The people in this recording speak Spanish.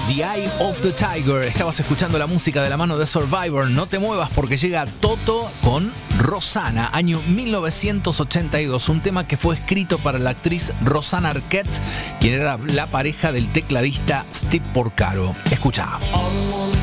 The Eye of the Tiger. Estabas escuchando la música de la mano de Survivor. No te muevas porque llega Toto con Rosanna, año 1982. Un tema que fue escrito para la actriz Rosanna Arquette, quien era la pareja del tecladista Steve Porcaro. Escucha. All I wanna